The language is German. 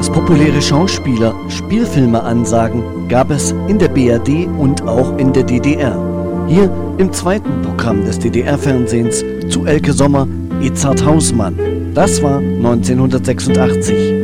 Dass populäre Schauspieler Spielfilme ansagen, gab es in der BRD und auch in der DDR. Hier im zweiten Programm des DDR-Fernsehens zu Elke Sommer, Edzard Hausmann. Das war 1986.